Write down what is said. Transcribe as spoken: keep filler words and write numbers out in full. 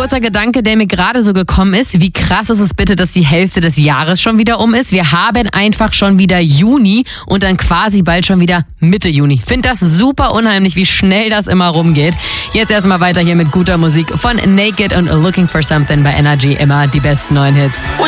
kurzer Gedanke, der mir gerade so gekommen ist. Wie krass ist es bitte, dass die Hälfte des Jahres schon wieder um ist? Wir haben einfach schon wieder Juni und dann quasi bald schon wieder Mitte Juni. Finde das super unheimlich, wie schnell das immer rumgeht. Jetzt erstmal weiter hier mit guter Musik von Naked und Looking for Something bei Energy. Immer die besten neuen Hits.